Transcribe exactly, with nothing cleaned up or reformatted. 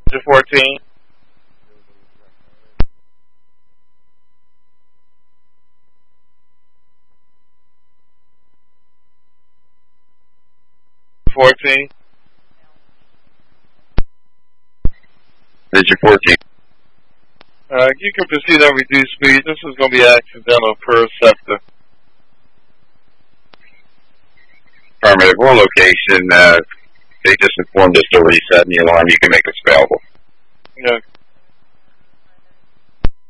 Digit fourteen. fourteen. Digit fourteen. Uh, you can proceed on reduced speed. This is going to be accidental per sector. Affirmative. We're location. Uh, they just informed us to reset the alarm. You can make us available. Yeah.